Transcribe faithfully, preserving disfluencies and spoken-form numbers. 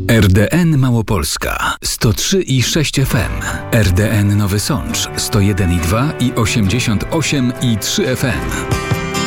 R D N Małopolska sto trzy i sześć F M, R D N Nowy Sącz sto jeden i dwa i osiemdziesiąt osiem i trzy F M.